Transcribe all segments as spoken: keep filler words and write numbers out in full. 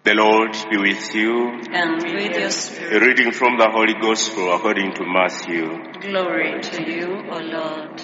The Lord be with you. And with your A spirit. reading from the Holy Gospel according to Matthew. Glory to you, O Lord.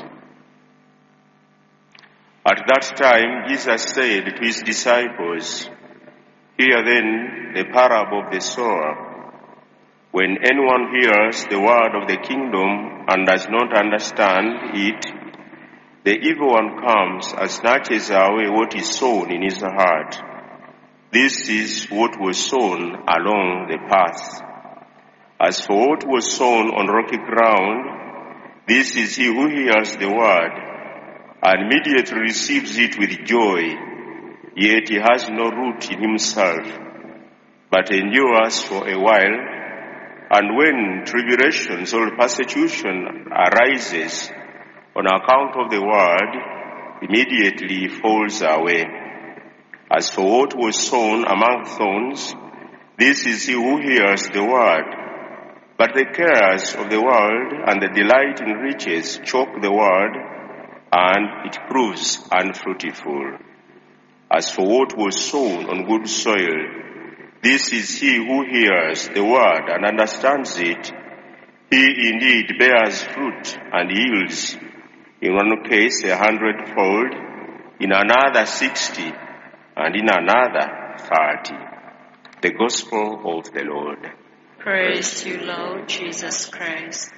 At that time Jesus said to his disciples, "Hear then the parable of the sower. When anyone hears the word of the kingdom and does not understand it, the evil one comes and snatches away what is sown in his heart. This is what was sown along the path. As for what was sown on rocky ground, this is he who hears the word and immediately receives it with joy, yet he has no root in himself, but endures for a while. And when tribulations or persecution arises on account of the word, immediately he falls away. As for what was sown among thorns, this is he who hears the word, but the cares of the world and the delight in riches choke the word, and it proves unfruitful. As for what was sown on good soil, this is he who hears the word and understands it. He indeed bears fruit and yields, in one case a hundredfold, in another sixty, and in another thirty." The Gospel of the Lord. Praise to you, Lord Jesus Christ.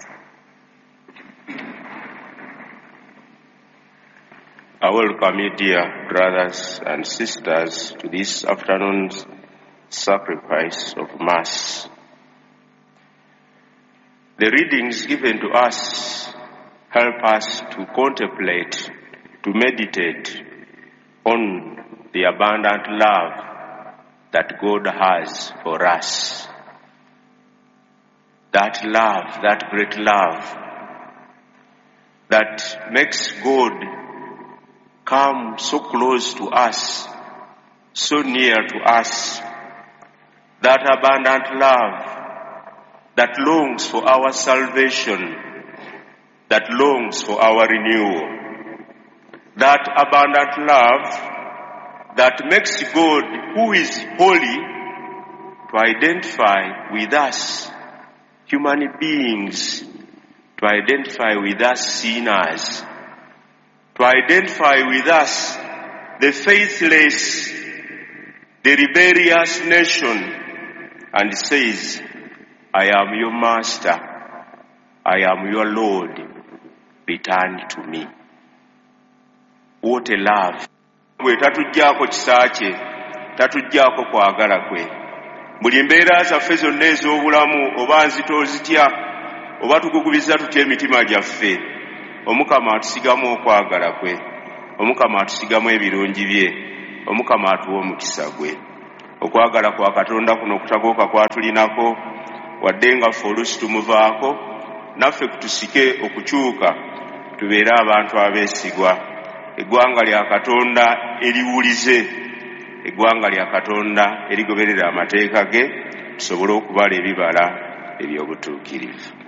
I welcome you, dear brothers and sisters, to this afternoon's sacrifice of Mass. The readings given to us help us to contemplate, to meditate on the abundant love that God has for us. That love, that great love that makes God come so close to us, so near to us. That abundant love that longs for our salvation, that longs for our renewal. That abundant love that makes God, who is holy, to identify with us, human beings, to identify with us sinners, to identify with us the faithless, the rebellious nation, and says, "I am your master, I am your Lord, return to me." What a love. Bwe tatuggyako kisa kye, tatuggyako kwagala kwe. Buli mbeera zaffe zonna ez'obulamu, oba nzito zitya, oba tugugubiza tutya emitima gyaffe, Omukama atusigamu okwagala kwe, Omukama atusigamu ebirungi bye, Omukama atuwa omukisa gwe. Okwagala kwa Katonda kuno okutagooka kwatulinako, wadde nga ffe oluusi tumuvaako, naffe kutusike okukyuka, tubeere abantu abeesigwa. Eggwanga lya Katonda eriwulize, eggwanga lya Katonda erigoberera amateeka ge, tusobole okubala ebibala eby'obutuukirivu.